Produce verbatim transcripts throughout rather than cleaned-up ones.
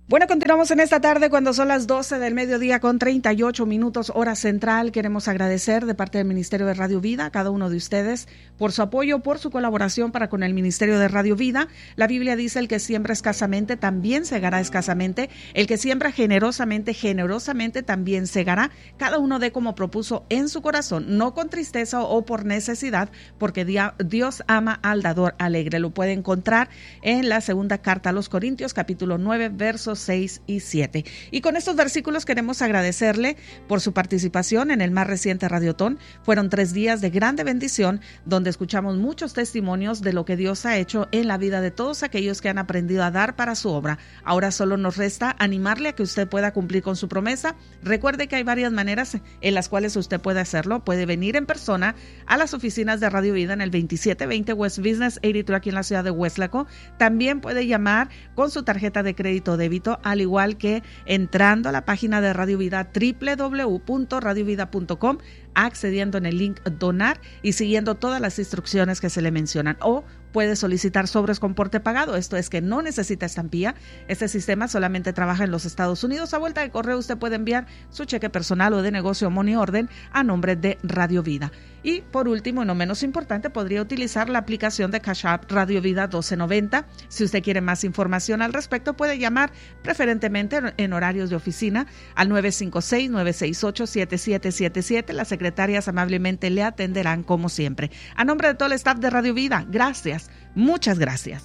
Bueno, continuamos en esta tarde cuando son las doce del mediodía con treinta y ocho minutos hora central. Queremos agradecer de parte del Ministerio de Radio Vida a cada uno de ustedes por su apoyo, por su colaboración para con el Ministerio de Radio Vida. La Biblia dice: el que siembra escasamente también segará escasamente, el que siembra generosamente, generosamente también segará. Cada uno dé como propuso en su corazón, no con tristeza o por necesidad, porque Dios ama al dador alegre. Lo puede encontrar en la segunda carta a los Corintios, capítulo nueve, versos seis y siete. Y con estos versículos queremos agradecerle por su participación en el más reciente Radiotón. Fueron tres días de grande bendición, donde escuchamos muchos testimonios de lo que Dios ha hecho en la vida de todos aquellos que han aprendido a dar para su obra. Ahora solo nos resta animarle a que usted pueda cumplir con su promesa. Recuerde que hay varias maneras en las cuales usted puede hacerlo. Puede venir en persona a las oficinas de Radio Vida en el veintisiete veinte West Business ochenta y tres aquí en la ciudad de Weslaco. También puede llamar con su tarjeta de crédito o débito, al igual que entrando a la página de Radio Vida, doble u doble u doble u punto radio vida punto com, accediendo en el link donar y siguiendo todas las instrucciones que se le mencionan. O puede solicitar sobres con porte pagado. Esto es que no necesita estampilla. Este sistema solamente trabaja en los Estados Unidos. A vuelta de correo usted puede enviar su cheque personal o de negocio money order a nombre de Radio Vida. Y por último, y no menos importante, podría utilizar la aplicación de Cash App Radio Vida doce noventa. Si usted quiere más información al respecto, puede llamar preferentemente en horarios de oficina al nueve cinco seis, nueve seis ocho, siete siete siete siete. Las secretarias amablemente le atenderán como siempre. A nombre de todo el staff de Radio Vida, gracias. Muchas gracias.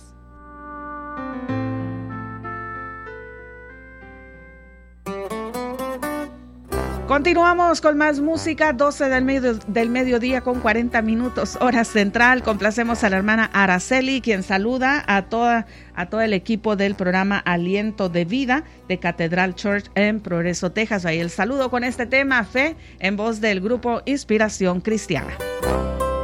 Continuamos con más música, doce del, medio, del mediodía con cuarenta minutos, hora central. Complacemos a la hermana Araceli, quien saluda a, toda, a todo el equipo del programa Aliento de Vida de Catedral Church en Progreso, Texas. Ahí el saludo con este tema, Fe, en voz del grupo Inspiración Cristiana.